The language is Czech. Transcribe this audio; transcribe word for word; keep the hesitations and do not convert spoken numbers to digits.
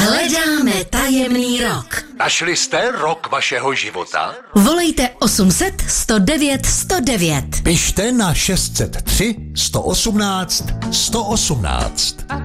Hledáme tajemný rok. Našli jste rok vašeho života? Volejte osm set, sto devět, sto devět. Pište na šest set tři, sto osmnáct, sto osmnáct.